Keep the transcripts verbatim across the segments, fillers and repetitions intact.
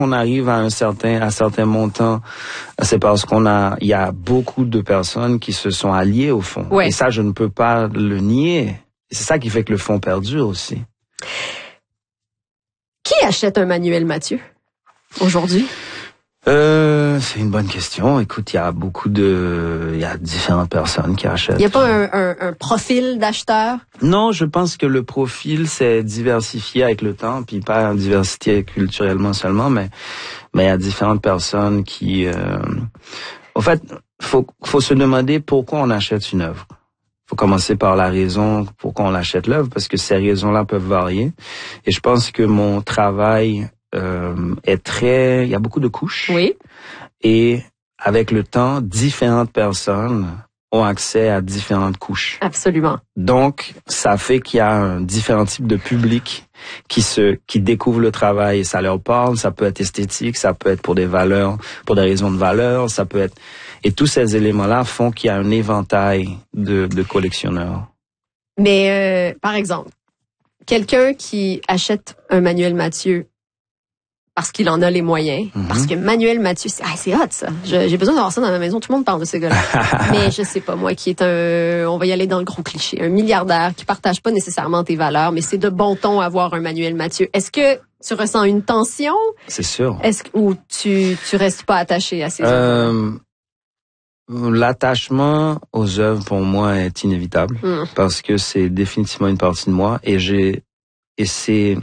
on arrive à un certain, à certains montants, c'est parce qu'on a, il y a beaucoup de personnes qui se sont alliées au fonds. Ouais. Et ça, je ne peux pas le nier. C'est ça qui fait que le fonds perdure aussi. Qui achète un Manuel Mathieu aujourd'hui? Euh, c'est une bonne question. Écoute, il y a beaucoup de, il y a différentes personnes qui achètent. Il n'y a pas un, un, un profil d'acheteur? Non, je pense que le profil s'est diversifié avec le temps, puis pas diversifié culturellement seulement, mais mais il y a différentes personnes qui, euh, en fait, faut faut se demander pourquoi on achète une œuvre. Faut commencer par la raison pourquoi on achète l'œuvre, parce que ces raisons-là peuvent varier. Et je pense que mon travail Euh, est très, il y a beaucoup de couches. Oui. Et avec le temps, différentes personnes ont accès à différentes couches. Absolument. Donc, ça fait qu'il y a un différent type de public qui se, qui découvre le travail et ça leur parle. Ça peut être esthétique, ça peut être pour des valeurs, pour des raisons de valeur, ça peut être, et tous ces éléments-là font qu'il y a un éventail de, de collectionneurs. Mais, euh, par exemple, quelqu'un qui achète un Manuel Mathieu parce qu'il en a les moyens, mm-hmm. parce que Manuel Mathieu, c'est, ah, c'est hot ça. Je, j'ai besoin d'avoir ça dans ma maison. Tout le monde parle de ce gars-là. Mais je sais pas, moi, qui est un, on va y aller dans le gros cliché, un milliardaire qui partage pas nécessairement tes valeurs, mais c'est de bon ton avoir un Manuel Mathieu. Est-ce que tu ressens une tension? C'est sûr. Est-ce ou tu tu restes pas attaché à ces euh, œuvres? L'attachement aux œuvres pour moi est inévitable mm. parce que c'est définitivement une partie de moi et j'ai et c'est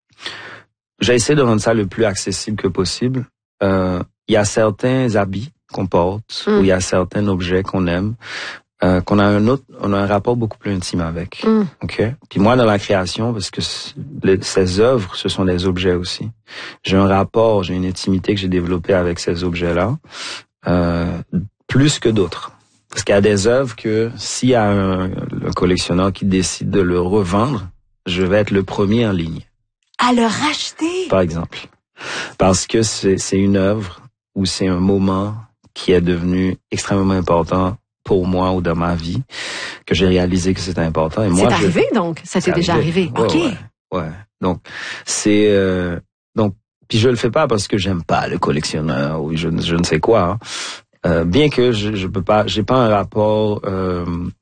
J'ai essayé de rendre ça le plus accessible que possible. Euh, il y a certains habits qu'on porte, mm. ou il y a certains objets qu'on aime, euh, qu'on a un autre, on a un rapport beaucoup plus intime avec. Mm. Ok. Puis moi, dans la création, parce que les, ces œuvres, ce sont des objets aussi. J'ai un rapport, j'ai une intimité que j'ai développée avec ces objets-là, euh, plus que d'autres. Parce qu'il y a des œuvres que s'il y a un, un collectionneur qui décide de le revendre, je vais être le premier en ligne. À le racheter. Par exemple. Parce que c'est, c'est une œuvre ou c'est un moment qui est devenu extrêmement important pour moi ou dans ma vie, que j'ai réalisé que c'était important. Et moi, c'est arrivé je, donc? Ça t'est déjà arrivé? Ouais, OK. Ouais, ouais. Donc, c'est... Euh, donc, puis je le fais pas parce que j'aime pas le collectionneur ou je, je ne sais quoi. Hein. Euh, bien que je, je peux pas... J'ai pas un rapport euh,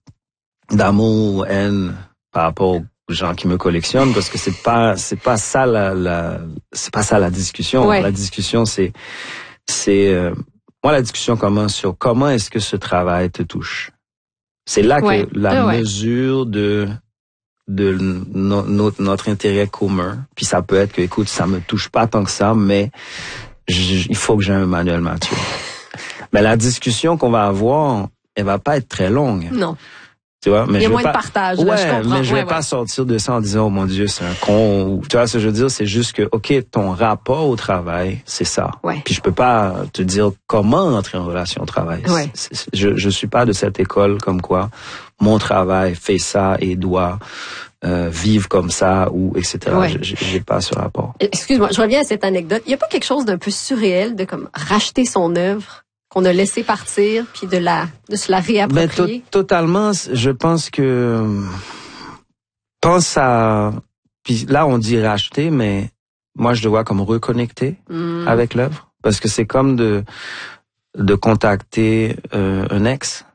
d'amour ou haine par rapport au gens qui me collectionnent parce que c'est pas c'est pas ça la, la c'est pas ça la discussion. Ouais. La discussion c'est c'est euh, moi la discussion commence sur comment est-ce que ce travail te touche. C'est là ouais. que la ouais. mesure de de no, notre notre intérêt commun. Puis ça peut être que écoute ça me touche pas tant que ça mais je, il faut que j'ai un Manuel Mathieu. Mais la discussion qu'on va avoir elle va pas être très longue. Non. Tu vois, mais il y a je moins pas, de partage, ouais, là, je comprends. mais je vais ouais, pas ouais. sortir de ça en disant, oh mon Dieu, c'est un con. Ou, tu vois, ce que je veux dire, c'est juste que, OK, ton rapport au travail, c'est ça. Ouais. Puis je peux pas te dire comment entrer en relation au travail. Ouais. C'est, c'est, je, je suis pas de cette école comme quoi mon travail fait ça et doit euh, vivre comme ça ou et cetera. Ouais. Je, j'ai pas ce rapport. Excuse-moi, je reviens à cette anecdote. Il y a pas quelque chose d'un peu surréel de comme racheter son œuvre qu'on a laissé partir, puis de la de se la réapproprier? Ben, to- totalement. Je pense que... Pense à... Puis là, on dit racheter, mais moi, je le vois comme reconnecter mmh. avec l'œuvre. Parce que c'est comme de de contacter euh, un ex.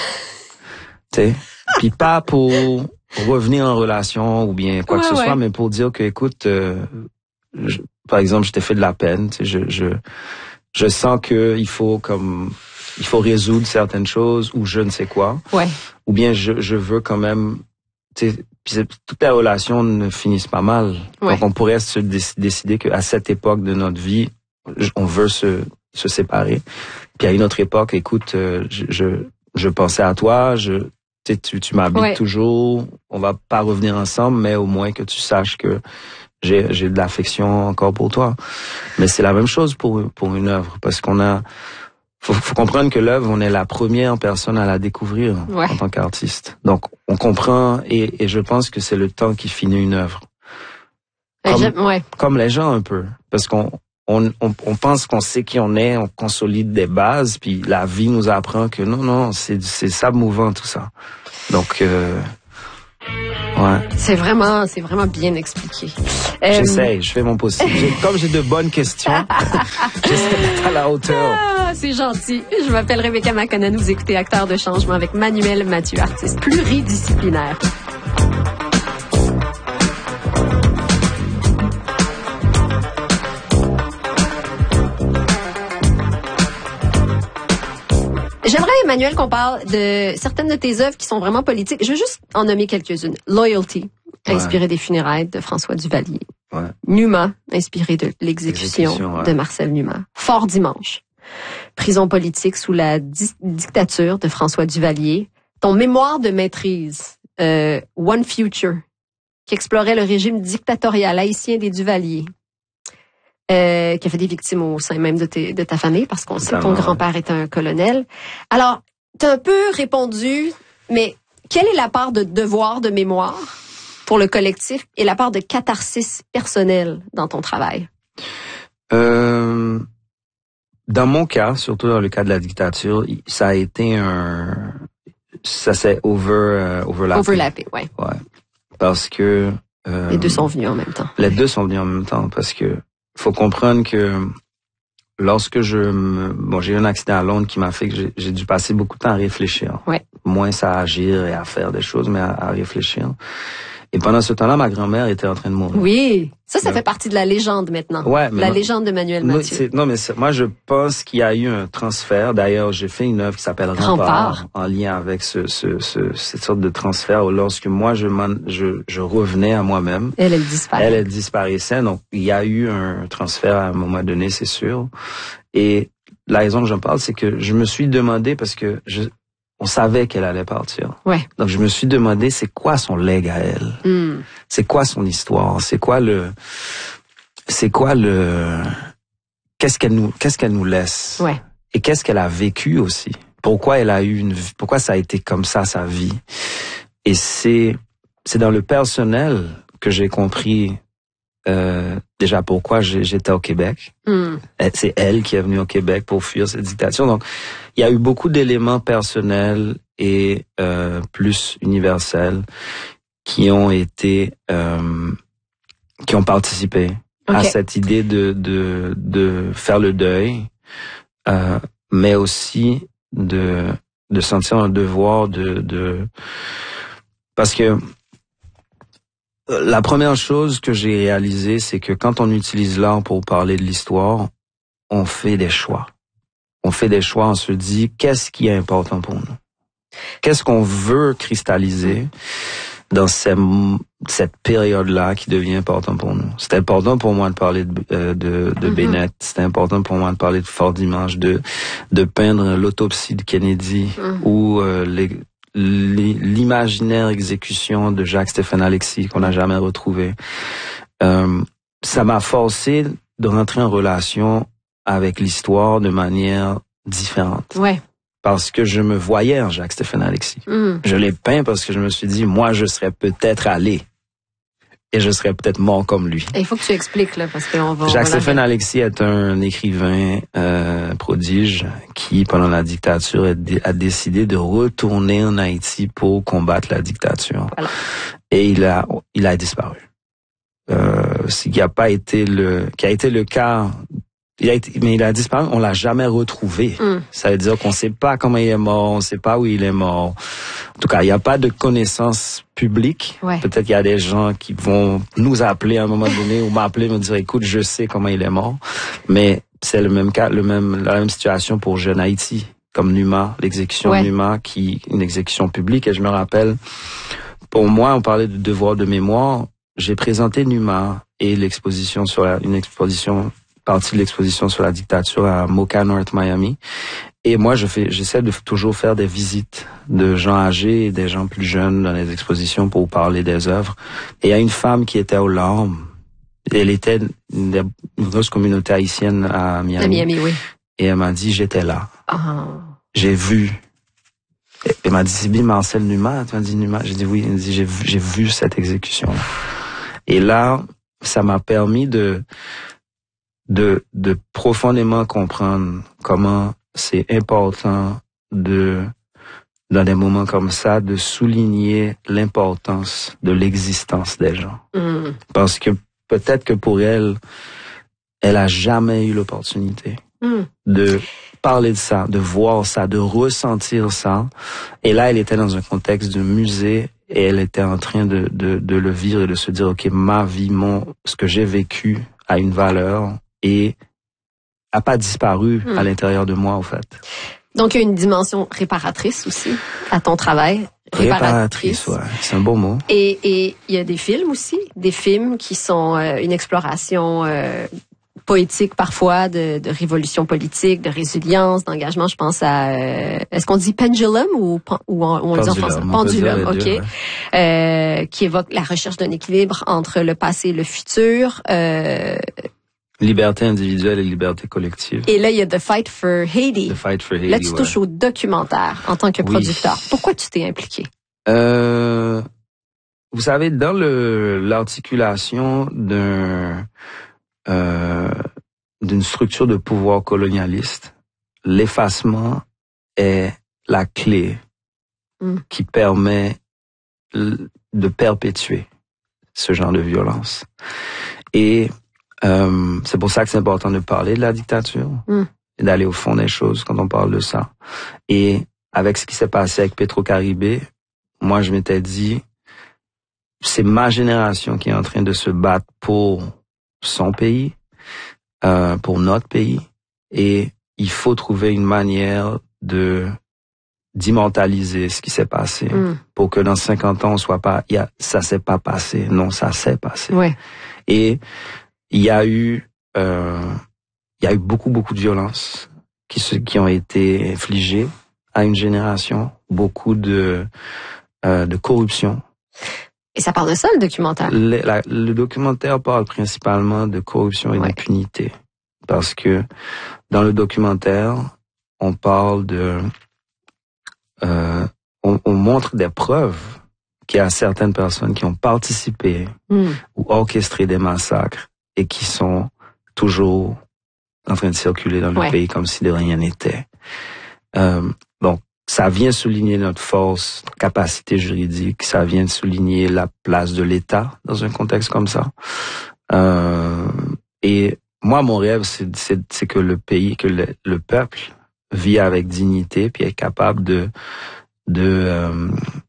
Tu sais? Puis pas pour revenir en relation ou bien quoi ouais, que ce ouais. soit, mais pour dire que, écoute, euh, je, par exemple, je t'ai fait de la peine. Tu sais, je... je Je sens que il faut comme il faut résoudre certaines choses ou je ne sais quoi. Ouais. Ou bien je je veux quand même tu sais toutes les relations ne finissent pas mal. Ouais. Donc on pourrait se décider que à cette époque de notre vie, on veut se se séparer. Puis à une autre époque, écoute, je je, je pensais à toi, je tu tu, tu m'habites ouais. toujours, on va pas revenir ensemble mais au moins que tu saches que J'ai, j'ai de l'affection encore pour toi. Mais c'est la même chose pour, pour une œuvre. Parce qu'on a, faut, faut comprendre que l'œuvre, on est la première personne à la découvrir ouais. en tant qu'artiste. Donc, on comprend et, et je pense que c'est le temps qui finit une œuvre. Comme, ouais. comme les gens un peu. Parce qu'on, on, on, on pense qu'on sait qui on est, on consolide des bases, puis la vie nous apprend que non, non, c'est, c'est ça mouvant tout ça. Donc, euh, Ouais. C'est vraiment, c'est vraiment bien expliqué. Euh, J'essaie, je fais mon possible. J'ai- Comme j'ai de bonnes questions, j'essaie d'être à la hauteur. Ah, c'est gentil. Je m'appelle Rebecca Makonnen. Vous écoutez Acteur de changement avec Manuel Mathieu, artiste pluridisciplinaire. J'aimerais, Emmanuel, qu'on parle de certaines de tes œuvres qui sont vraiment politiques. Je veux juste en nommer quelques-unes. Loyalty, Ouais. inspiré des funérailles de François Duvalier. Ouais. Numa, inspiré de l'exécution L'exécution, ouais. de Marcel Numa. Fort Dimanche, prison politique sous la di- dictature de François Duvalier. Ton mémoire de maîtrise, euh, One Future, qui explorait le régime dictatorial haïtien des Duvalier. Euh, qui a fait des victimes au sein même de, tes, de ta famille, parce qu'on sait que ton Totalement, grand-père était un colonel. Alors, tu as un peu répondu, mais quelle est la part de devoir de mémoire pour le collectif et la part de catharsis personnelle dans ton travail? Euh, dans mon cas, surtout dans le cas de la dictature, ça a été un... Ça s'est over, euh, overlappé. Overlappé, ouais. Ouais. Parce que... Euh, Les deux sont venus en même temps. Les deux sont venus en même temps parce que faut comprendre que lorsque je me, bon, j'ai eu un accident à Londres qui m'a fait que j'ai, j'ai dû passer beaucoup de temps à réfléchir. Ouais. Moins à agir et à faire des choses, mais à, à réfléchir. Et pendant ce temps-là, ma grand-mère était en train de mourir. Oui. Ça, ça Ouais. fait partie de la légende maintenant. Ouais, mais la non- légende de Manuel Non, Mathieu. c'est- non, mais c'est- moi, je pense qu'il y a eu un transfert. D'ailleurs, j'ai fait une œuvre qui s'appelle Rempart, Rempart. en lien avec ce, ce, ce, cette sorte de transfert où lorsque moi, je, m'en- je, je revenais à moi-même. Elle, elle disparaît. Elle, elle disparaissait. Donc, il y a eu un transfert à un moment donné, c'est sûr. Et la raison que j'en parle, c'est que je me suis demandé, parce que je, on savait qu'elle allait partir. Ouais. Donc, je me suis demandé, c'est quoi son legs à elle? Hmm. C'est quoi son histoire? C'est quoi le, c'est quoi le, qu'est-ce qu'elle nous, qu'est-ce qu'elle nous laisse? Ouais. Et qu'est-ce qu'elle a vécu aussi? Pourquoi elle a eu une vie? Pourquoi ça a été comme ça, sa vie? Et c'est, c'est dans le personnel que j'ai compris, euh, déjà pourquoi j'ai- j'étais au Québec. Hmm. Elle- C'est elle qui est venue au Québec pour fuir cette dictature. Donc, il y a eu beaucoup d'éléments personnels et euh, plus universels qui ont été, euh, qui ont participé Ok. à cette idée de de de faire le deuil, euh, mais aussi de de sentir un devoir de de parce que la première chose que j'ai réalisée, c'est que quand on utilise l'art pour parler de l'histoire, on fait des choix. On fait des choix, on se dit qu'est-ce qui est important pour nous? Qu'est-ce qu'on veut cristalliser dans ces, cette période-là qui devient important pour nous? C'est important pour moi de parler de, euh, de, de Mm-hmm. Bennett. C'est important pour moi de parler de Fort Dimanche, de, de peindre l'autopsie de Kennedy Mm. ou euh, les, les- l'imaginaire exécution de Jacques-Stéphane Alexis qu'on n'a jamais retrouvé. Euh, ça m'a forcé de rentrer en relation avec l'histoire de manière différente. Ouais. Parce que je me voyais en Jacques-Stéphane Alexis. Hmm. Je l'ai peint parce que je me suis dit, moi, je serais peut-être allé. Et je serais peut-être mort comme lui. Et il faut que tu expliques, là, parce qu'on va... Jacques-Stéphane Alexis est un écrivain euh, prodige qui, pendant la dictature, a, dé- a décidé de retourner en Haïti pour combattre la dictature. Voilà. Et il a, il a disparu. Euh, ce qui a pas été le, qui a été le cas. Il a été, mais il a disparu. On l'a jamais retrouvé. Hmm. Ça veut dire qu'on sait pas comment il est mort, on sait pas où il est mort. En tout cas, il n'y a pas de connaissance publique. Ouais. Peut-être qu'il y a des gens qui vont nous appeler à un moment donné ou m'appeler me dire, écoute, je sais comment il est mort. Mais c'est le même cas, le même, la même situation pour Jeune Haïti, comme Numa, l'exécution Ouais. de Numa, qui, une exécution publique. Et je me rappelle, pour moi, on parlait de devoir de mémoire. J'ai présenté Numa et l'exposition sur la, une exposition, partie de l'exposition sur la dictature à Mocha North Miami. Et moi, je fais, j'essaie de toujours faire des visites de gens âgés et des gens plus jeunes dans les expositions pour parler des œuvres. Et il y a une femme qui était aux larmes. Elle était une, une grosse communauté haïtienne à Miami. À Miami, oui. Et elle m'a dit, j'étais là. Ah. J'ai vu. Et elle m'a dit, c'est bien Marcel Numa. Tu m'as dit Numa. J'ai dit oui. Elle m'a dit, j'ai vu, j'ai vu cette exécution. Et là, ça m'a permis de, de, de profondément comprendre comment c'est important de, dans des moments comme ça, de souligner l'importance de l'existence des gens. Mm. Parce que peut-être que pour elle, elle a jamais eu l'opportunité mm. de parler de ça, de voir ça, de ressentir ça. Et là, elle était dans un contexte de musée et elle était en train de, de, de le vivre et de se dire, OK, ma vie, mon, ce que j'ai vécu a une valeur et a pas disparu mm. à l'intérieur de moi, en fait. Donc, il y a une dimension réparatrice aussi à ton travail. Réparatrice, ouais. C'est un beau mot. Et, et il y a des films aussi, des films qui sont euh, une exploration euh, poétique parfois de, de révolution politique, de résilience, d'engagement. Je pense à, euh, est-ce qu'on dit pendulum ou, ou on, on dit en français? Pendulum, ok. Deux, ouais. euh, qui évoque la recherche d'un équilibre entre le passé et le futur. Euh, Liberté individuelle et liberté collective. Et là, il y a The Fight for Haiti. The Fight for Haiti, là, tu ouais. touches au documentaire en tant que oui. producteur. Pourquoi tu t'es impliqué? Euh, vous savez, dans le l'articulation d'un euh, d'une structure de pouvoir colonialiste, l'effacement est la clé mm. qui permet de perpétuer ce genre de violence. Et Euh, c'est pour ça que c'est important de parler de la dictature mm. et d'aller au fond des choses quand on parle de ça. Et avec ce qui s'est passé avec Petro-Caribé, moi je m'étais dit, c'est ma génération qui est en train de se battre pour son pays, euh, pour notre pays, et il faut trouver une manière de d'immortaliser ce qui s'est passé mm. pour que dans cinquante ans on soit pas, y a, ça s'est pas passé, non ça s'est passé. Ouais. Et il y a eu, euh, il y a eu beaucoup, beaucoup de violences qui se, qui ont été infligées à une génération, beaucoup de, euh, de corruption. Et ça parle de ça, le documentaire? Le, la, le documentaire parle principalement de corruption et ouais. d'impunité. Parce que dans le documentaire, on parle de, euh, on, on montre des preuves qu'il y a certaines personnes qui ont participé mm. ou orchestré des massacres et qui sont toujours en train de circuler dans le ouais. pays comme si de rien n'était. Euh, donc, ça vient souligner notre force, notre capacité juridique, ça vient souligner la place de l'État dans un contexte comme ça. Euh, et moi, mon rêve, c'est, c'est, c'est que le pays, que le, le peuple vit avec dignité, puis est capable de de euh,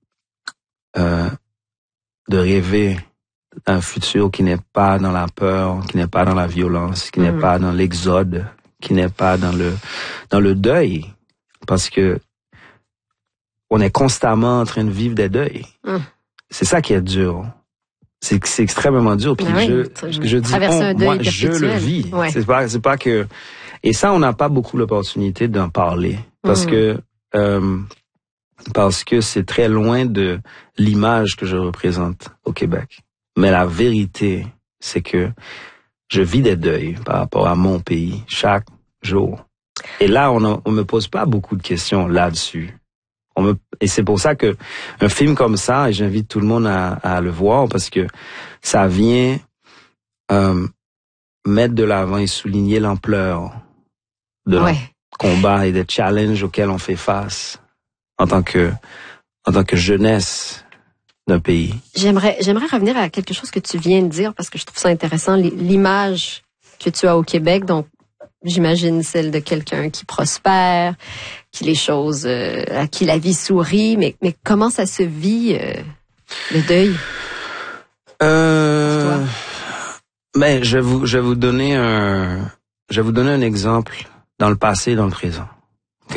euh, de rêver un futur qui n'est pas dans la peur, qui n'est pas dans la violence, qui mmh. n'est pas dans l'exode, qui n'est pas dans le dans le deuil, parce que on est constamment en train de vivre des deuils. Mmh. C'est ça qui est dur. C'est c'est extrêmement dur. Puis oui, je je dis on, moi je le vis. Ouais. C'est pas c'est pas que et ça on n'a pas beaucoup l'opportunité d'en parler parce mmh. que euh, parce que c'est très loin de l'image que je représente au Québec. Mais la vérité, c'est que je vis des deuils par rapport à mon pays chaque jour. Et là, on, a, on me pose pas beaucoup de questions là-dessus. On me, et c'est pour ça que un film comme ça, et j'invite tout le monde à, à le voir, parce que ça vient euh, mettre de l'avant et souligner l'ampleur de ouais. notre combat et des challenges auxquels on fait face en tant que en tant que jeunesse d'un pays. J'aimerais, j'aimerais revenir à quelque chose que tu viens de dire parce que je trouve ça intéressant, l'image que tu as au Québec. Donc, j'imagine celle de quelqu'un qui prospère, qui les choses, euh, à qui la vie sourit. Mais, mais comment ça se vit euh, le deuil euh, pour toi? Ben, je vais vous, je vais vous donner un, je vais vous donner un exemple dans le passé et dans le présent. Ok.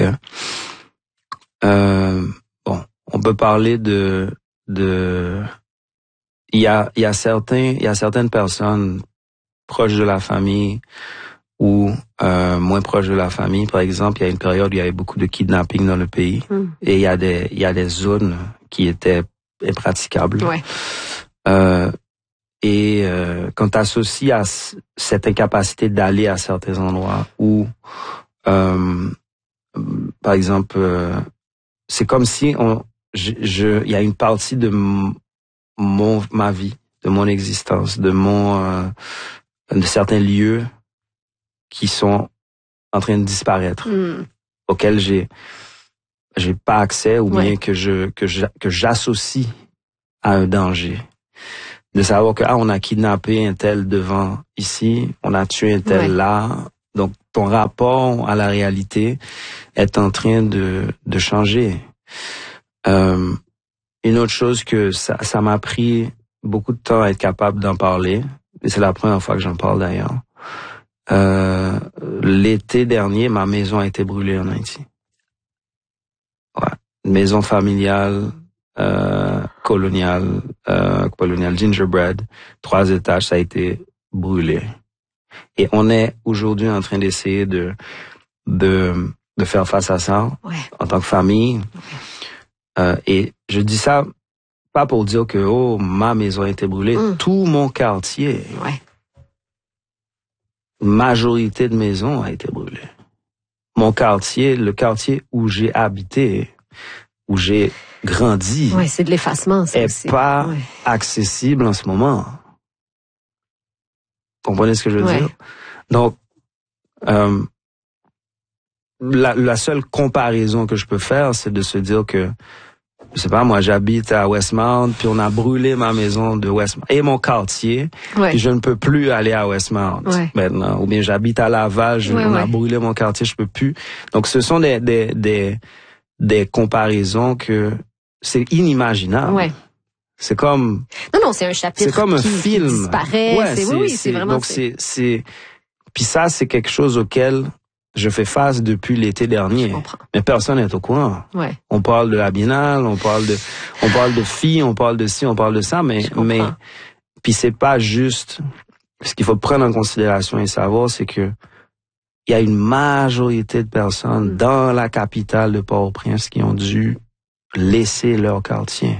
Euh, bon, on peut parler de de il y a il y a certains il y a certaines personnes proches de la famille ou euh, moins proches de la famille. Par exemple, il y a une période où il y avait beaucoup de kidnapping dans le pays mm. et il y a des il y a des zones qui étaient impraticables. Ouais. Euh, et euh, quand tu associes à cette incapacité d'aller à certains endroits où euh, par exemple euh, c'est comme si on Je, je, il y a une partie de mon, ma vie, de mon existence, de mon, euh, de certains lieux qui sont en train de disparaître, mm. auxquels j'ai, j'ai pas accès ou Ouais. bien que je que je, que j'associe à un danger. De savoir que ah on a kidnappé un tel devant ici, on a tué un tel Ouais. là. Donc ton rapport à la réalité est en train de de changer. Euh, une autre chose que ça ça m'a pris beaucoup de temps à être capable d'en parler, et c'est la première fois que j'en parle d'ailleurs. Euh, l'été dernier, ma maison a été brûlée en Haïti. Ouais, une maison familiale, euh, coloniale, euh, coloniale gingerbread, trois étages, ça a été brûlé. Et on est aujourd'hui en train d'essayer de de de faire face à ça Ouais. en tant que famille. Euh, et je dis ça pas pour dire que oh ma maison a été brûlée, Mm. tout mon quartier, Ouais. majorité de maisons a été brûlée. Mon quartier, le quartier où j'ai habité, où j'ai grandi, Ouais, c'est de l'effacement, ça est aussi. pas Ouais. accessible en ce moment. Comprenez ce que je veux Ouais. dire? Donc, euh, la, la seule comparaison que je peux faire, c'est de se dire que, je sais pas, moi, j'habite à Westmount, puis on a brûlé ma maison de Westmount et mon quartier, Ouais. puis je ne peux plus aller à Westmount Ouais. maintenant. Ou bien j'habite à Laval, je, Ouais, on ouais. a brûlé mon quartier, je peux plus. Donc, ce sont des des des, des comparaisons que c'est inimaginable. Ouais. C'est comme Non, non, c'est un chapitre c'est comme un qui, film. qui disparaît. Ouais, c'est, oui, oui, c'est vraiment... donc c'est c'est puis ça c'est quelque chose auquel je fais face depuis l'été dernier. Je comprends. Mais personne n'est au courant. Ouais. On parle de la biennale, on parle de on parle de filles, on parle de ci, on parle de ça, mais Je comprends. mais puis c'est pas juste. Ce qu'il faut prendre en considération et savoir, c'est que il y a une majorité de personnes Mm. dans la capitale de Port-au-Prince qui ont dû laisser leur quartier.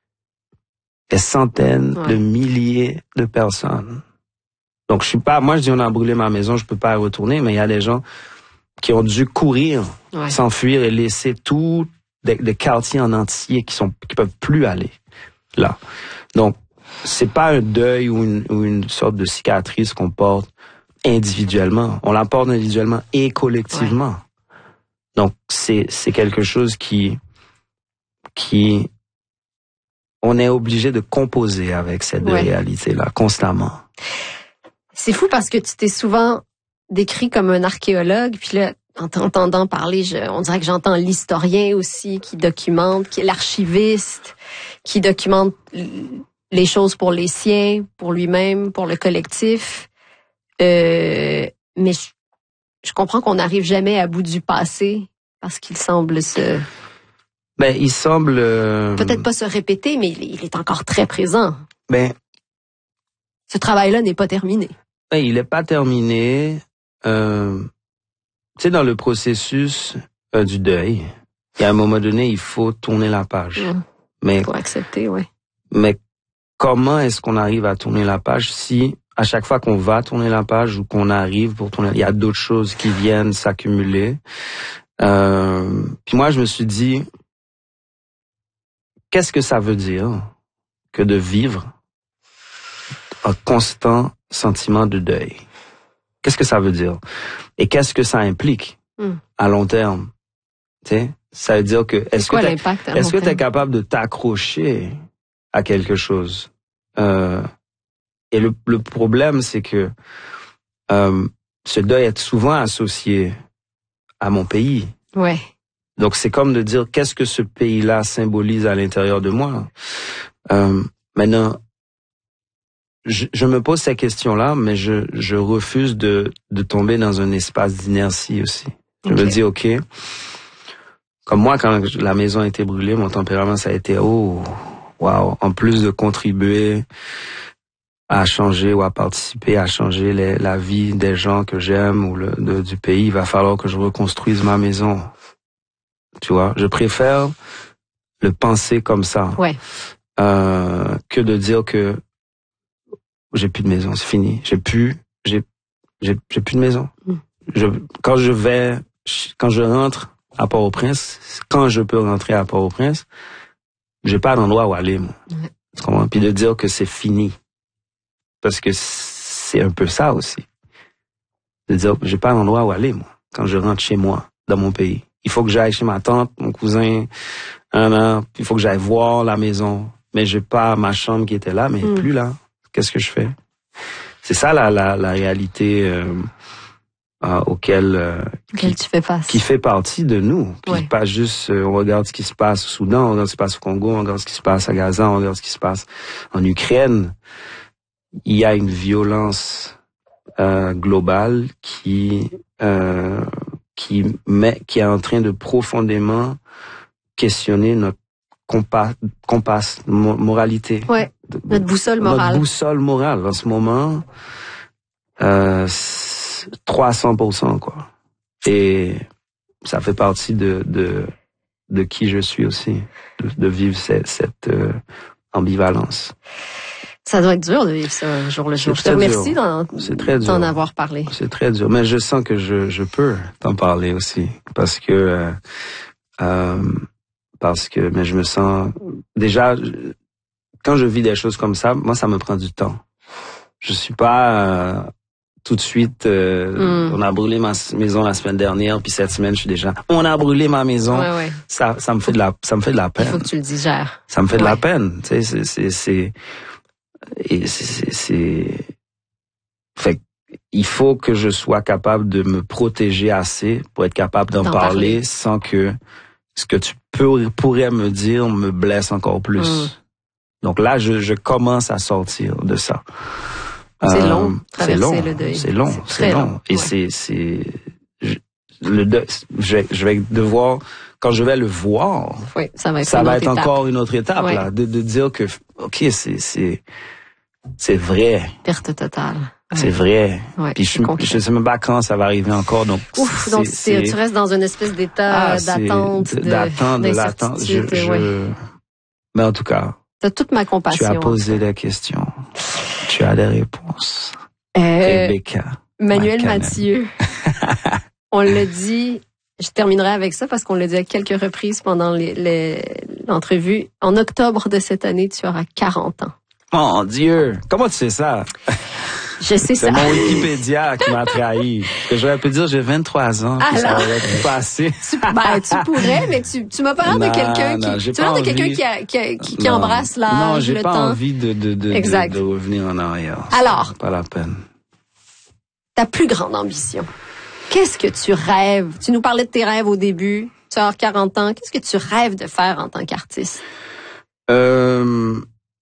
Des centaines Ouais. de milliers de personnes. Donc je suis pas, moi je dis on a brûlé ma maison, je peux pas y retourner, mais il y a des gens qui ont dû courir, Ouais. s'enfuir et laisser tout des, des quartiers en entier qui sont qui peuvent plus aller là. Donc c'est pas un deuil ou une, ou une sorte de cicatrice qu'on porte individuellement, on la porte individuellement et collectivement. Ouais. Donc c'est c'est quelque chose qui qui on est obligé de composer avec cette Ouais. réalité-là constamment. C'est fou parce que tu t'es souvent décrit comme un archéologue, puis là, en t'entendant parler, je, on dirait que j'entends l'historien aussi qui documente, qui est l'archiviste, qui documente les choses pour les siens, pour lui-même, pour le collectif. Euh, mais je, je comprends qu'on n'arrive jamais à bout du passé parce qu'il semble se... Ben, il semble... Euh... Peut-être pas se répéter, mais il, il est encore très présent. Ben... Ce travail-là n'est pas terminé. Ben, il n'est pas terminé. Euh... Tu sais, dans le processus euh, du deuil, il y a un moment donné, il faut tourner la page. Mmh. Mais, il faut accepter, ouais. Mais comment est-ce qu'on arrive à tourner la page si, à chaque fois qu'on va tourner la page ou qu'on arrive pour tourner, il y a d'autres choses qui viennent s'accumuler. Euh... Puis moi, je me suis dit... Qu'est-ce que ça veut dire que de vivre un constant sentiment de deuil? Qu'est-ce que ça veut dire? Et qu'est-ce que ça implique mm. à long terme? Tu sais, ça veut dire que est-ce quoi que l'impact est-ce que tu es capable de t'accrocher à quelque chose? Euh, et le, le problème, c'est que euh, ce deuil est souvent associé à mon pays. Ouais. Donc, c'est comme de dire, qu'est-ce que ce pays-là symbolise à l'intérieur de moi? Euh, maintenant, je, je me pose ces questions-là, mais je, je refuse de, de tomber dans un espace d'inertie aussi. Je okay. me dis, OK, comme moi, quand la maison a été brûlée, mon tempérament, ça a été, oh, wow, en plus de contribuer à changer ou à participer à changer les, la vie des gens que j'aime ou le, de, du pays, il va falloir que je reconstruise ma maison. Tu vois, je préfère le penser comme ça, ouais. euh, que de dire que j'ai plus de maison, c'est fini. J'ai plus, j'ai, j'ai, j'ai plus de maison. Mm. Je, quand je vais, quand je rentre à Port-au-Prince, quand je peux rentrer à Port-au-Prince, j'ai pas d'endroit où aller, moi. Mm. Tu comprends? Puis de dire que c'est fini, parce que c'est un peu ça aussi. De dire que j'ai pas d'endroit où aller, moi, quand je rentre chez moi, dans mon pays. il faut que j'aille chez ma tante, mon cousin, un an, il faut que j'aille voir la maison. Mais j'ai pas ma chambre qui était là, mais mm. plus là. Qu'est-ce que je fais? C'est ça la, la, la réalité euh, euh, auquel, euh, auquel tu fais face. Qui fait partie de nous. Puis ouais. pas juste, euh, on regarde ce qui se passe au Soudan, on regarde ce qui se passe au Congo, on regarde ce qui se passe à Gaza, on regarde ce qui se passe en Ukraine. Il y a une violence euh, globale qui euh, qui met, qui est en train de profondément questionner notre compas, compas moralité. Ouais. Notre boussole morale. Notre boussole morale en ce moment, euh, trois cents pour cent quoi. Et ça fait partie de de de qui je suis aussi, de, de vivre cette, cette euh, ambivalence. Ça doit être dur de vivre ça jour le jour. Je te remercie d'en, d'en avoir parlé. C'est très dur, mais je sens que je je peux t'en parler aussi parce que euh, euh, parce que mais je me sens déjà quand je vis des choses comme ça, moi ça me prend du temps. Je suis pas euh, tout de suite euh, mm. on a brûlé ma maison la semaine dernière puis cette semaine je suis déjà on a brûlé ma maison. Ouais, ouais. Ça ça me fait de la ça me fait de la peine. Il faut que tu le digères. Ça me fait ouais. de la peine, tu sais c'est c'est c'est et c'est c'est, c'est... fait il faut que je sois capable de me protéger assez pour être capable d'en, d'en parler, parler sans que ce que tu peux, pourrais me dire me blesse encore plus. Mm. Donc là, je, je commence à sortir de ça. C'est euh, long, c'est long, le deuil. C'est long, c'est, c'est long. long. Et ouais. c'est, c'est, je, le deuil, je, vais, je vais devoir, quand je vais le voir, oui, ça va être, ça une va autre être étape. encore une autre étape, ouais. là, de, de dire que, ok, c'est, c'est, c'est vrai. Perte totale. C'est vrai. Ouais, Puis je, je sais même pas quand ça va arriver encore. Donc, Ouf, donc c'est, tu restes dans une espèce d'état ah, d'attente, de, d'attente, de l'attente. Je, je... Ouais. Mais en tout cas, t'as toute ma compassion. Tu as posé des questions. Tu as des réponses. Euh, Rebecca. Manuel Mathieu. On l'a dit. Je terminerai avec ça parce qu'on l'a dit à quelques reprises pendant les, les, l'entrevue. En octobre de cette année, tu auras quarante ans. Mon Dieu! Comment tu sais ça? Je sais c'est ça. C'est mon Wikipédia qui m'a trahi. Que j'aurais pu dire j'ai vingt-trois ans. Alors, ça aurait pu passer. Tu, ben, tu pourrais, mais tu, tu m'as pas l'air de quelqu'un non, qui, tu as l'air de quelqu'un qui, a, qui, qui, qui embrasse l'âge, non, j'ai le pas temps. envie de, de, de, de, de revenir en arrière. Alors. C'est pas la peine. Ta plus grande ambition. Qu'est-ce que tu rêves? Tu nous parlais de tes rêves au début. Tu as quarante ans. Qu'est-ce que tu rêves de faire en tant qu'artiste? Euh,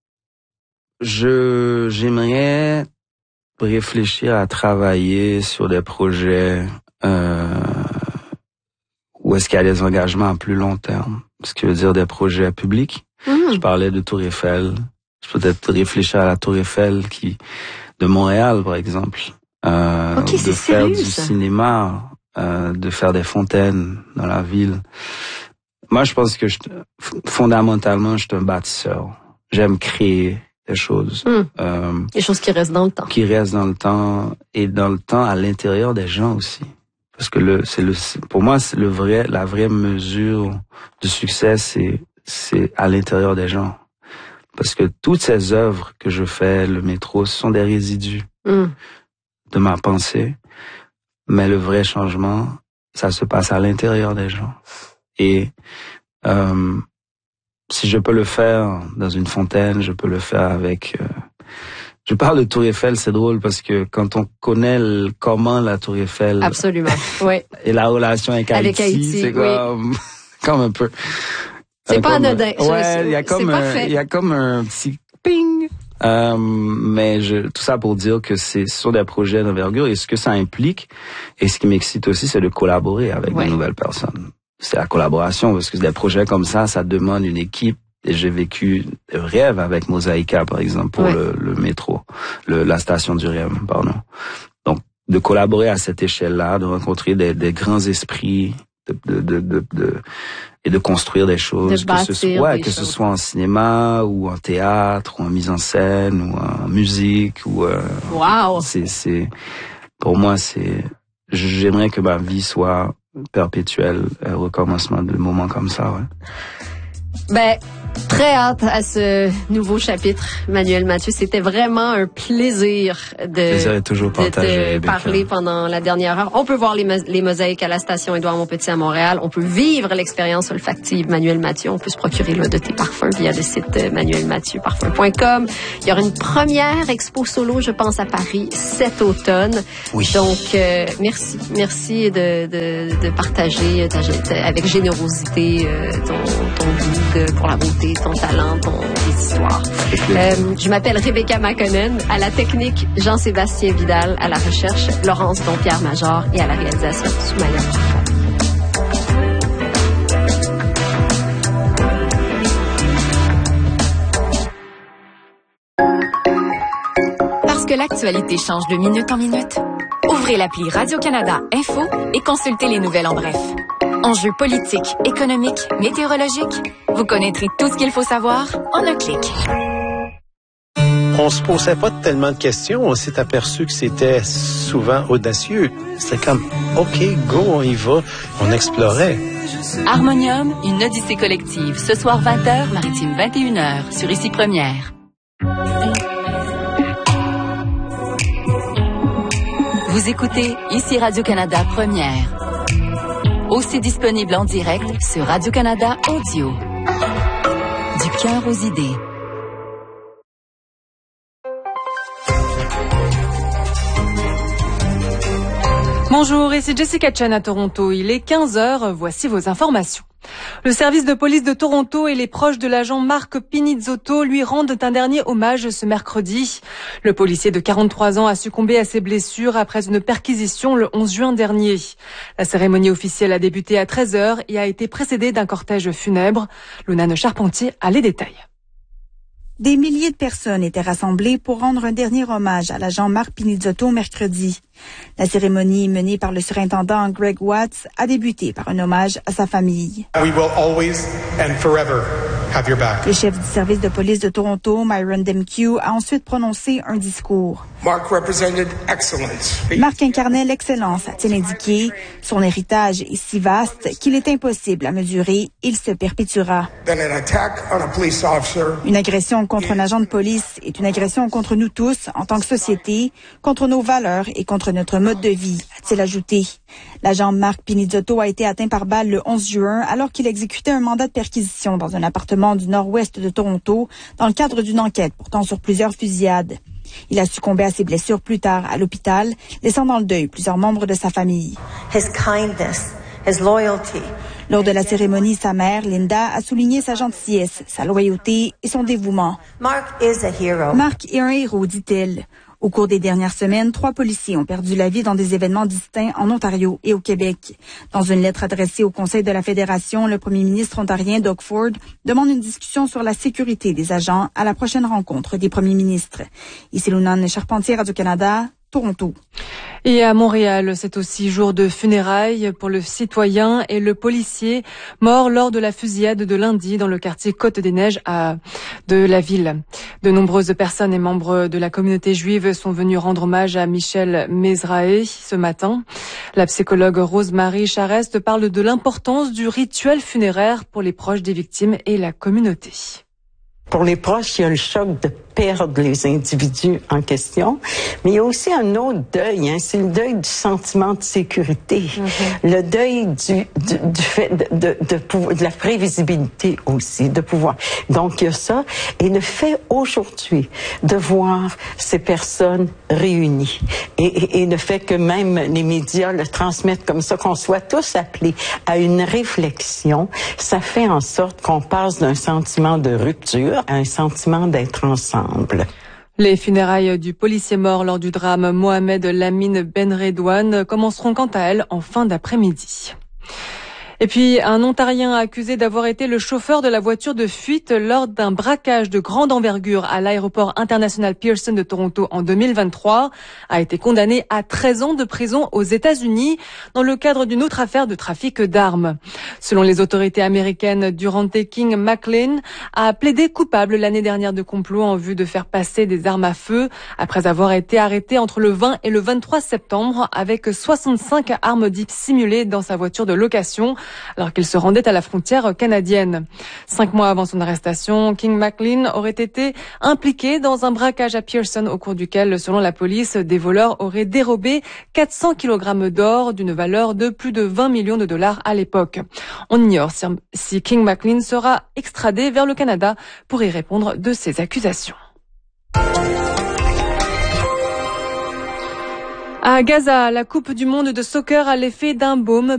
je, j'aimerais réfléchir à travailler sur des projets euh, où est-ce qu'il y a des engagements à plus long terme, ce qui veut dire des projets publics. Mmh. Je parlais de Tour Eiffel. Je peux peut-être réfléchir à la Tour Eiffel qui de Montréal, par exemple. Euh, okay, de faire sérieux, du ça. cinéma, euh, de faire des fontaines dans la ville. Moi, je pense que je, fondamentalement, je suis un bâtisseur. J'aime créer des choses. Mm. Euh, des choses qui restent dans le temps. Qui restent dans le temps et dans le temps à l'intérieur des gens aussi. Parce que le, c'est le, pour moi, c'est le vrai, la vraie mesure de succès, c'est, c'est à l'intérieur des gens. Parce que toutes ces œuvres que je fais, le métro, ce sont des résidus mm. de ma pensée. Mais le vrai changement, ça se passe à l'intérieur des gens. Et, euh, si je peux le faire dans une fontaine, je peux le faire avec... Euh... Je parle de Tour Eiffel, c'est drôle parce que quand on connaît le, comment la Tour Eiffel... Absolument, oui. Et la relation avec, avec Haïti, Haïti, c'est comme, oui. comme un peu... C'est pas comme, anodin. Ouais, il y a comme un, il y a comme un petit ping. Euh, mais je, tout ça pour dire que c'est sur des projets d'envergure et ce que ça implique et ce qui m'excite aussi, c'est de collaborer avec ouais. de nouvelles personnes. C'est la collaboration, parce que des projets comme ça, ça demande une équipe. Et j'ai vécu des rêves avec Mosaïka, par exemple, pour ouais. le, le métro, le, la station du R E M, pardon. Donc, de collaborer à cette échelle-là, de rencontrer des, des grands esprits, de, de, de, de, de, et de construire des choses, de que ce soit, ouais, que choses. ce soit en cinéma, ou en théâtre, ou en mise en scène, ou en musique, ou, euh, wow. c'est, c'est, pour moi, c'est, j'aimerais que ma vie soit perpétuelle, un recommencement de moments comme ça, ouais. Ben, Très hâte à ce nouveau chapitre, Manuel Mathieu. C'était vraiment un plaisir de, plaisir est toujours de te Rebecca. parler pendant la dernière heure. On peut voir les, mo- les mosaïques à la station Édouard-Montpetit à Montréal. On peut vivre l'expérience olfactive Manuel Mathieu. On peut se procurer là, de tes parfums via le site manuel mathieu parfum point com. Il y aura une première expo solo, je pense, à Paris cet automne. Oui. Donc, euh, merci. Merci de, de, de partager ta, avec générosité euh, ton, ton goût de, pour la beauté, ton talent, ton histoire. Euh, je m'appelle Rebecca Makonnen, à la technique Jean-Sébastien Vidal, à la recherche Laurence Dompierre Major et à la réalisation Soumaya. Parce que l'actualité change de minute en minute, ouvrez l'appli Radio-Canada Info et consultez les nouvelles en bref. Enjeux politiques, économiques, météorologiques, vous connaîtrez tout ce qu'il faut savoir en un clic. On se posait pas tellement de questions, on s'est aperçu que c'était souvent audacieux. C'était comme, OK, go, on y va, on explorait. Harmonium, une odyssée collective, ce soir vingt heures, Maritime vingt et une heures, sur Ici Première. Vous écoutez Ici Radio-Canada Première. Aussi disponible en direct sur Radio-Canada Audio. Du cœur aux idées. Bonjour, ici Jessica Chen à Toronto. Il est quinze heures, voici vos informations. Le service de police de Toronto et les proches de l'agent Mark Pinizzotto lui rendent un dernier hommage ce mercredi. Le policier de quarante-trois ans a succombé à ses blessures après une perquisition le onze juin dernier. La cérémonie officielle a débuté à treize heures et a été précédée d'un cortège funèbre. Lunane Charpentier a les détails. Des milliers de personnes étaient rassemblées pour rendre un dernier hommage à l'agent Mark Pinizzotto mercredi. La cérémonie menée par le surintendant Greg Watts a débuté par un hommage à sa famille. We will always and forever have your back. Le chef du service de police de Toronto, Myron Demkew, a ensuite prononcé un discours. Mark represented excellence. Mark incarnait l'excellence, a-t-il indiqué. Son héritage est si vaste qu'il est impossible à mesurer. Il se perpétuera. Then an attack on a police officer. Une agression contre un agent de police est une agression contre nous tous, en tant que société, contre nos valeurs et contre notre mode de vie, a-t-il ajouté. L'agent Mark Pinizzotto a été atteint par balle le onze juin alors qu'il exécutait un mandat de perquisition dans un appartement du nord-ouest de Toronto dans le cadre d'une enquête portant sur plusieurs fusillades. Il a succombé à ses blessures plus tard à l'hôpital, laissant dans le deuil plusieurs membres de sa famille. His kindness, his loyalty. Lors de la cérémonie, sa mère, Linda, a souligné sa gentillesse, sa loyauté et son dévouement. Mark is a hero. Mark est un héros, dit-elle. Au cours des dernières semaines, trois policiers ont perdu la vie dans des événements distincts en Ontario et au Québec. Dans une lettre adressée au Conseil de la Fédération, le premier ministre ontarien Doug Ford demande une discussion sur la sécurité des agents à la prochaine rencontre des premiers ministres. Ici Lunane Charpentier, Radio-Canada, Toronto. Et à Montréal, c'est aussi jour de funérailles pour le citoyen et le policier mort lors de la fusillade de lundi dans le quartier Côte-des-Neiges à, de la ville. De nombreuses personnes et membres de la communauté juive sont venus rendre hommage à Michel Mezrahi ce matin. La psychologue Rose-Marie Charest parle de l'importance du rituel funéraire pour les proches des victimes et la communauté. Pour les proches, il y a le choc de perdre les individus en question, mais il y a aussi un autre deuil, hein, c'est le deuil du sentiment de sécurité, mm-hmm. le deuil du, du, du fait de, de, de, de la prévisibilité aussi, de pouvoir. Donc, il y a ça. Et le fait aujourd'hui de voir ces personnes réunies et, et, et le fait que même les médias le transmettent comme ça, qu'on soit tous appelés à une réflexion, ça fait en sorte qu'on passe d'un sentiment de rupture à un sentiment d'être ensemble. Les funérailles du policier mort lors du drame Mohamed Lamine Benredouane commenceront quant à elles en fin d'après-midi. Et puis, un Ontarien accusé d'avoir été le chauffeur de la voiture de fuite lors d'un braquage de grande envergure à l'aéroport international Pearson de Toronto en deux mille vingt-trois a été condamné à treize ans de prison aux États-Unis dans le cadre d'une autre affaire de trafic d'armes. Selon les autorités américaines, Durante King McLean a plaidé coupable l'année dernière de complot en vue de faire passer des armes à feu après avoir été arrêté entre le vingt et le vingt-trois septembre avec soixante-cinq armes dites simulées dans sa voiture de location alors qu'il se rendait à la frontière canadienne. Cinq mois avant son arrestation, King McLean aurait été impliqué dans un braquage à Pearson au cours duquel, selon la police, des voleurs auraient dérobé quatre cents kilogrammes d'or d'une valeur de plus de vingt millions de dollars à l'époque. On ignore si King McLean sera extradé vers le Canada pour y répondre de ces accusations. À Gaza, la Coupe du monde de soccer a l'effet d'un baume